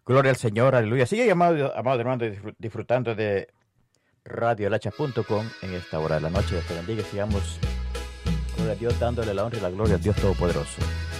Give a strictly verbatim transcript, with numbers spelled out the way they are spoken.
Gloria al Señor, aleluya. Sigue, amado, amado hermano, disfrutando de radio el hacha punto com en esta hora de la noche. Dios te bendiga y sigamos, gloria a Dios, dándole la honra y la gloria al Dios Todopoderoso.